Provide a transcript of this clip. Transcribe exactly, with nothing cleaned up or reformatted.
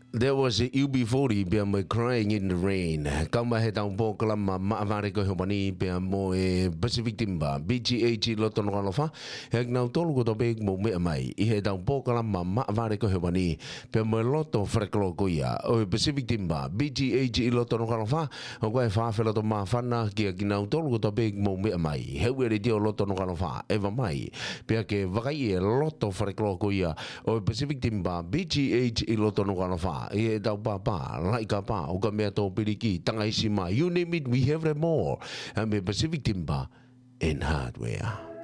There was a U B forty be mo crying in the rain. Kama he tang po kalama maavare ko hobani be mo e Pacific Timber B G H lo ton kala fa. Hek na tol ko to be mo me mai. I he tang po kalama maavare ko hobani be mo loto freklo ko ya. O Pacific Timber B G H lo ton kala fa. O ko fa fe lo to ma fana ki ki na tol ko to be mo me mai. He we re dio lo ton kala fa. Eva mai. Be ke vakai loto freklo ko ya. O Pacific Timber B G H lo ton kala fa. E tau papa, like a pa, o ka mea tō piriki, tanga isi mai. You name it, we have them all. And me Pacific Timber and Hardware.